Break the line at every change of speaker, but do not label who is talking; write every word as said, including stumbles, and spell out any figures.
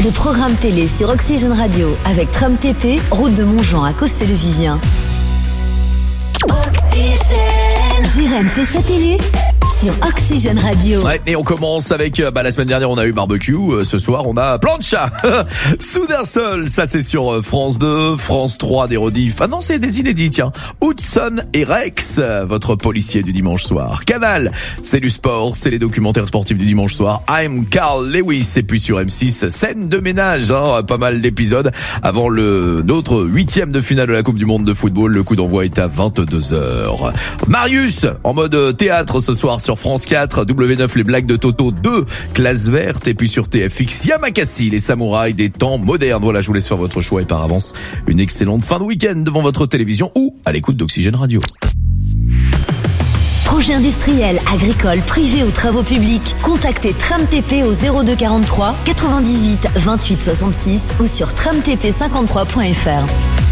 Le programme télé sur Oxygène Radio avec Tram T P, route de Montjean à Cossé-le-Vivien. Oxygène. Jérém fait sa télé sur Oxygène Radio.
Ouais, et on commence avec, bah, la semaine dernière on a eu barbecue, euh, ce soir on a plancha. Soudersol, ça c'est sur France deux, France trois des rediffs. Ah non, c'est des inédits, tiens. Hudson et Rex, votre policier du dimanche soir. Canal, c'est du sport, c'est les documentaires sportifs du dimanche soir. I'm Carl Lewis, et puis sur M six, scène de ménage, hein, pas mal d'épisodes avant le notre huitième de finale de la Coupe du Monde de football. Le coup d'envoi est à vingt-deux heures. Marius, en mode théâtre ce soir sur France quatre, W neuf les blagues de Toto deux, classe verte, et puis sur T F X, Yamakasi, les samouraïs des temps modernes. Voilà, je vous laisse faire votre choix et par avance, une excellente fin de week-end devant votre télévision ou à l'écoute d'Oxygène Radio.
Projet industriel, agricole, privé ou travaux publics, contactez Tram T P au zéro deux quarante-trois quatre-vingt-dix-huit vingt-huit soixante-six ou sur tram t p cinquante-trois point f r.